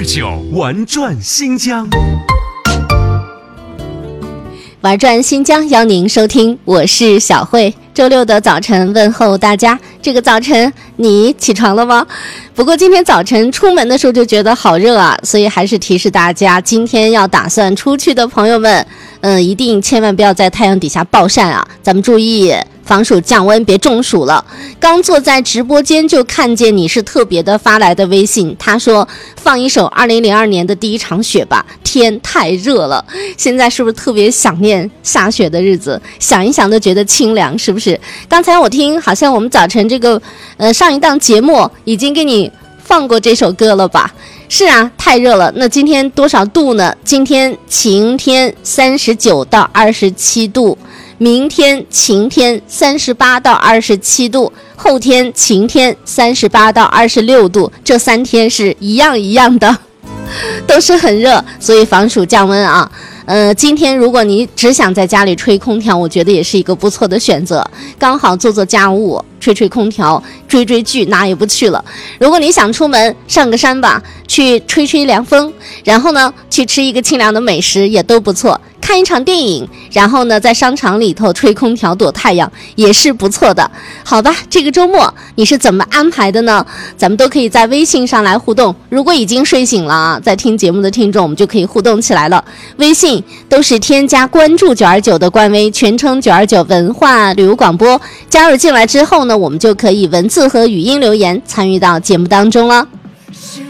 929玩转新疆。 玩转新疆邀您收听，我是小慧。周六的早晨问候大家，这个早晨你起床了吗？不过今天早晨出门的时候就觉得好热啊，所以还是提示大家，今天要打算出去的朋友们，一定千万不要在太阳底下暴晒啊，咱们注意防暑降温，别中暑了。刚坐在直播间就看见你是特别的发来的微信，他说放一首2002年的第一场雪吧，天太热了。现在是不是特别想念下雪的日子？想一想都觉得清凉，是不是？刚才我听好像我们早晨这个上一档节目已经给你放过这首歌了吧？是啊，太热了。那今天多少度呢？今天晴天39到27度，明天晴天38到27度，后天晴天38到26度，这3天是一样的，都是很热，所以防暑降温啊。今天如果你只想在家里吹空调，我觉得也是一个不错的选择，刚好做做家务，吹吹空调，追追剧，哪也不去了。如果你想出门上个山吧，去吹吹凉风，然后呢去吃一个清凉的美食也都不错，看一场电影，然后呢在商场里头吹空调躲太阳也是不错的。好吧，这个周末你是怎么安排的呢？咱们都可以在微信上来互动，如果已经睡醒了啊，在听节目的听众我们就可以互动起来了。微信都是添加关注929的官微，全称929文化旅游广播，加入进来之后呢，我们就可以文字和语音留言参与到节目当中了。